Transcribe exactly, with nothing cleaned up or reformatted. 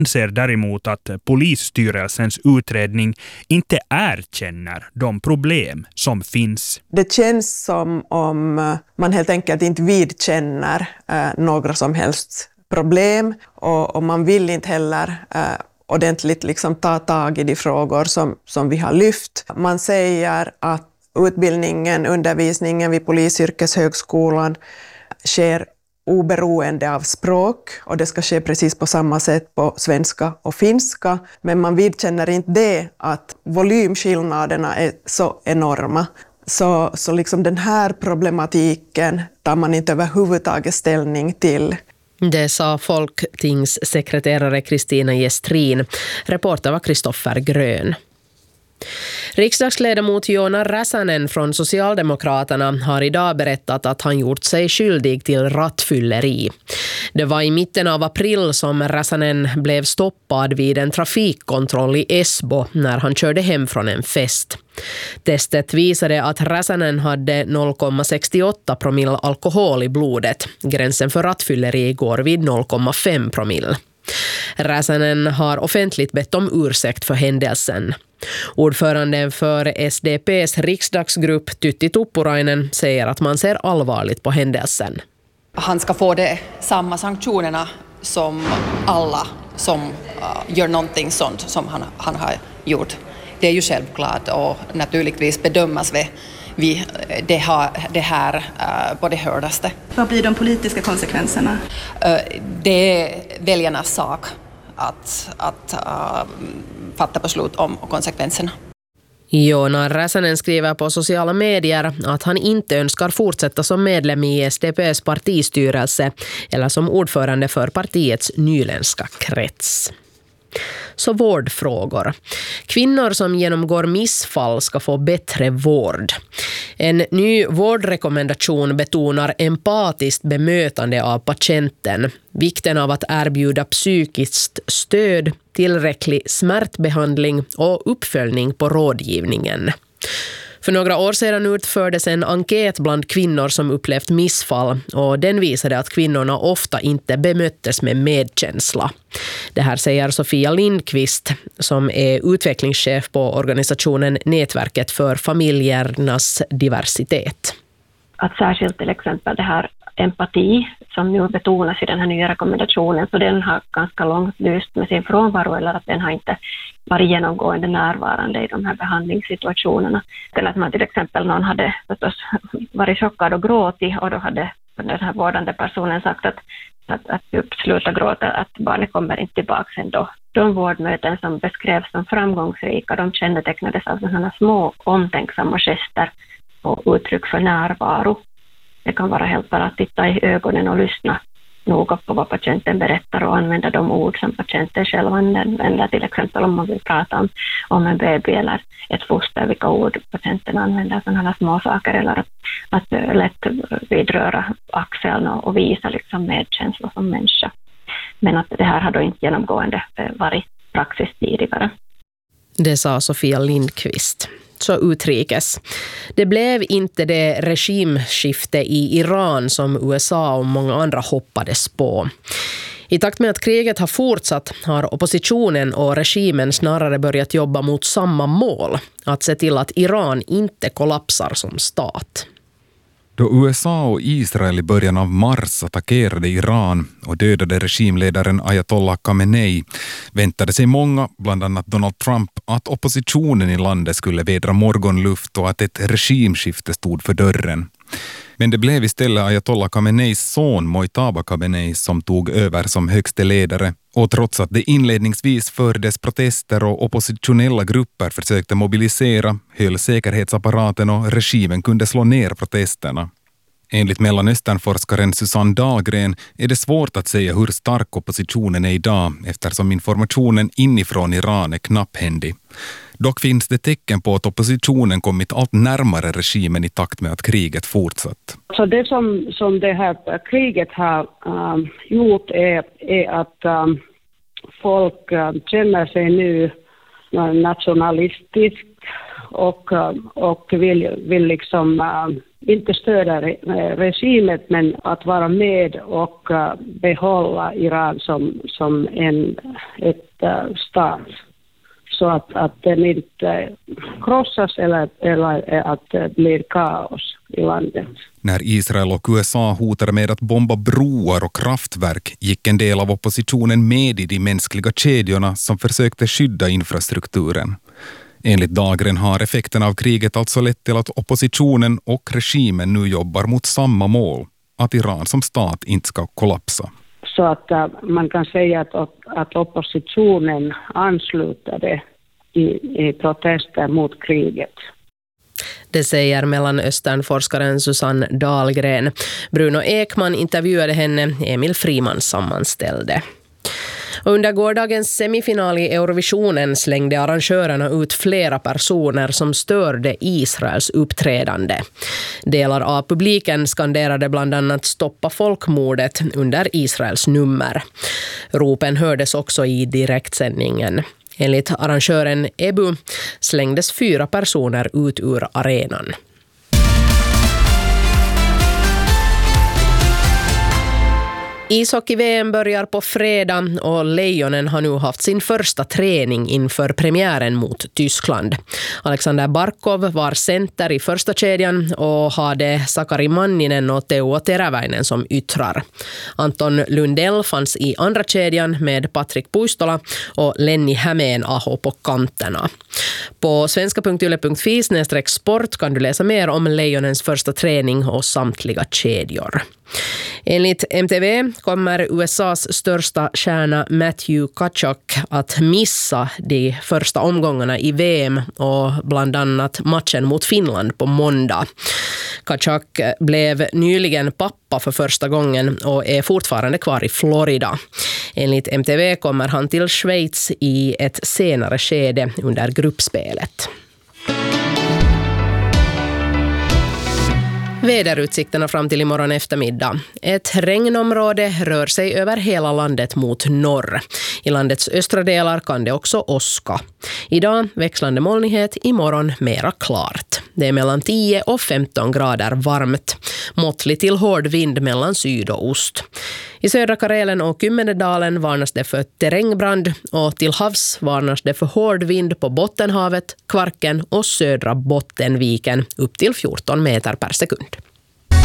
Ser däremot att polisstyrelsens utredning inte erkänner de problem som finns. Det känns som om man helt enkelt inte vidkänner eh, några som helst problem och, och man vill inte heller eh, ordentligt liksom ta tag i de frågor som, som vi har lyft. Man säger att utbildningen, undervisningen vid Polisyrkeshögskolan sker oberoende av språk och det ska ske precis på samma sätt på svenska och finska. Men man vidkänner inte det att volymskillnaderna är så enorma. Så, så liksom den här problematiken tar man inte överhuvudtaget ställning till. Det sa Folktingssekreterare Kristina Gestrin. Reporter var Kristoffer Grön. Riksdagsledamot Joona Räsänen från Socialdemokraterna har idag berättat att han gjort sig skyldig till rattfylleri. Det var i mitten av april som Räsänen blev stoppad vid en trafikkontroll i Esbo när han körde hem från en fest. Testet visade att Räsänen hade noll komma sextioåtta promille alkohol i blodet. Gränsen för rattfylleri går vid noll komma fem promille. Räsänen har offentligt bett om ursäkt för händelsen. Ordföranden för S D P:s riksdagsgrupp Tytti Tuppurainen säger att man ser allvarligt på händelsen. Han ska få det samma sanktionerna som alla som uh, gör någonting sånt som han, han har gjort. Det är ju självklart och naturligtvis bedömas vi, vi det, har, det här uh, på det hårdaste. Vad blir de politiska konsekvenserna? Uh, det är väljarnas sak att, att uh, fatta beslut om konsekvenserna. Joona Räsänen skriver på sociala medier att han inte önskar fortsätta som medlem i S D P:s partistyrelse eller som ordförande för partiets nyländska krets. Så vårdfrågor. Kvinnor som genomgår missfall ska få bättre vård. En ny vårdrekommendation betonar empatiskt bemötande av patienten, vikten av att erbjuda psykiskt stöd, tillräcklig smärtbehandling och uppföljning på rådgivningen. För några år sedan utfördes en enkät bland kvinnor som upplevt missfall och den visade att kvinnorna ofta inte bemöttes med medkänsla. Det här säger Sofia Lindqvist som är utvecklingschef på organisationen Nätverket för familjernas diversitet. Att särskilt till exempel det här empati som nu betonas i den här nya rekommendationen, så den har ganska långt lyst med sin frånvaro eller att den har inte varit genomgående närvarande i de här behandlingssituationerna. Eller att man till exempel någon hade förstås varit chockad och gråtit och då hade den här vårdande personen sagt att, att, att sluta gråta, att barnet kommer inte tillbaka ändå. De vårdmöten som beskrevs som framgångsrika, de kännetecknades av sådana små omtänksamma gester och uttryck för närvaro. Det kan vara helt bara att titta i ögonen och lyssna noga på vad patienten berättar och använda de ord som patienten själv använder. Till exempel om man vill prata om, om en baby eller ett foster, vilka ord patienten använder, sådana små saker. Eller att, att lätt vidröra axeln och, och visa liksom medkänsla som människa. Men att det här har då inte genomgående varit praxis tidigare. Det sa Sofia Lindqvist. Så utrikes. Det blev inte det regimskifte i Iran som U S A och många andra hoppades på. I takt med att kriget har fortsatt har oppositionen och regimen snarare börjat jobba mot samma mål, att se till att Iran inte kollapsar som stat. Då U S A och Israel i början av mars attackerade Iran och dödade regimledaren Ayatollah Khamenei väntade sig många, bland annat Donald Trump, att oppositionen i landet skulle vädra morgonluft och att ett regimskifte stod för dörren. Men det blev istället Ayatollah Khameneis son Mojtaba Khamenei som tog över som högste ledare. Och trots att det inledningsvis fördes protester och oppositionella grupper försökte mobilisera, höll säkerhetsapparaten och regimen kunde slå ner protesterna. Enligt Mellanösternforskaren Susanne Dahlgren är det svårt att säga hur stark oppositionen är idag eftersom informationen inifrån Iran är knapphändig. Dock finns det tecken på att oppositionen kommit allt närmare regimen i takt med att kriget fortsatt. Så det som, som det här kriget har um, gjort är, är att um, folk um, känner sig nu nationalistiskt och, och vill, vill liksom uh, inte stödja re, regimet, men att vara med och uh, behålla Iran som, som en ett, uh, stat. Så att, att den inte krossas eller, eller att det blir kaos i landet. När Israel och U S A hotade med att bomba broar och kraftverk gick en del av oppositionen med i de mänskliga kedjorna som försökte skydda infrastrukturen. Enligt Dahlgren har effekten av kriget alltså lett till att oppositionen och regimen nu jobbar mot samma mål, att Iran som stat inte ska kollapsa. Så att uh, man kan säga att, att oppositionen anslutade i, i protester mot kriget. Det säger Mellanösternforskaren Susanne Dahlgren. Bruno Ekman intervjuade henne, Emil Friman sammanställde. Under gårdagens semifinal i Eurovisionen slängde arrangörerna ut flera personer som störde Israels uppträdande. Delar av publiken skanderade bland annat stoppa folkmordet under Israels nummer. Ropen hördes också i direktsändningen. Enligt arrangören Ebu slängdes fyra personer ut ur arenan. Ishockey-V M börjar på fredag och Lejonen har nu haft sin första träning inför premiären mot Tyskland. Alexander Barkov var center i första kedjan och hade Sakari Manninen och Teuvo Teräväinen som yttrar. Anton Lundell fanns i andra kedjan med Patrik Puistola och Lenni Hämeen-aho på kanterna. På svenska punkt yle punkt fi snedstreck sport kan du läsa mer om Lejonens första träning och samtliga kedjor. Enligt M T V kommer U S A:s största stjärna Matthew Tkachuk att missa de första omgångarna i V M och bland annat matchen mot Finland på måndag. Tkachuk blev nyligen pappa för första gången och är fortfarande kvar i Florida. Enligt M T V kommer han till Schweiz i ett senare skede under gruppspelet. Väderutsikterna fram till imorgon eftermiddag. Ett regnområde rör sig över hela landet mot norr. I landets östra delar kan det också åska. Idag växlande molnighet, imorgon mera klart. Det är mellan tio och femton grader varmt. Måttlig till hård vind mellan syd och ost. I södra Karelen och Kymmendedalen varnas det för terrängbrand och till havs varnas det för hård vind på Bottenhavet, Kvarken och södra Bottenviken upp till fjorton meter per sekund.